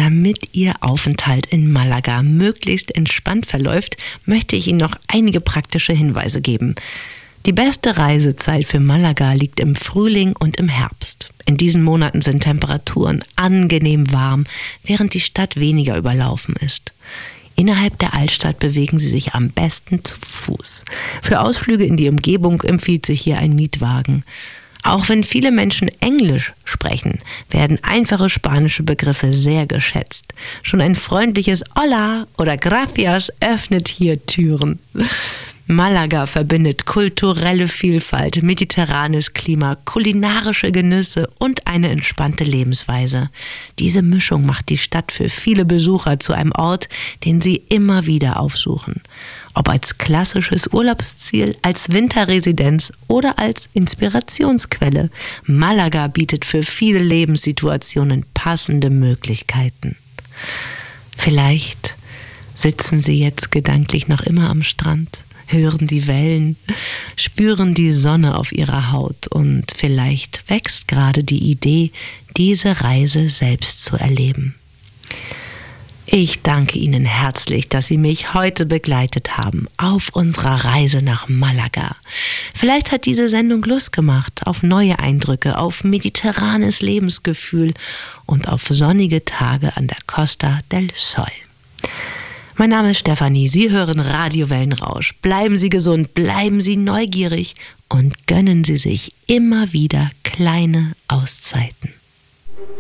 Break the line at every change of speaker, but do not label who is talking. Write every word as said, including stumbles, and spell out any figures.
Damit Ihr Aufenthalt in Malaga möglichst entspannt verläuft, möchte ich Ihnen noch einige praktische Hinweise geben. Die beste Reisezeit für Malaga liegt im Frühling und im Herbst. In diesen Monaten sind Temperaturen angenehm warm, während die Stadt weniger überlaufen ist. Innerhalb der Altstadt bewegen Sie sich am besten zu Fuß. Für Ausflüge in die Umgebung empfiehlt sich hier ein Mietwagen. Auch wenn viele Menschen Englisch sprechen, werden einfache spanische Begriffe sehr geschätzt. Schon ein freundliches Hola oder Gracias öffnet hier Türen. Malaga verbindet kulturelle Vielfalt, mediterranes Klima, kulinarische Genüsse und eine entspannte Lebensweise. Diese Mischung macht die Stadt für viele Besucher zu einem Ort, den sie immer wieder aufsuchen. Ob als klassisches Urlaubsziel, als Winterresidenz oder als Inspirationsquelle, Malaga bietet für viele Lebenssituationen passende Möglichkeiten. Vielleicht sitzen Sie jetzt gedanklich noch immer am Strand, hören die Wellen, spüren die Sonne auf ihrer Haut und vielleicht wächst gerade die Idee, diese Reise selbst zu erleben. Ich danke Ihnen herzlich, dass Sie mich heute begleitet haben auf unserer Reise nach Malaga. Vielleicht hat diese Sendung Lust gemacht auf neue Eindrücke, auf mediterranes Lebensgefühl und auf sonnige Tage an der Costa del Sol. Mein Name ist Stefanie, Sie hören Radio Wellenrausch. Bleiben Sie gesund, bleiben Sie neugierig und gönnen Sie sich immer wieder kleine Auszeiten.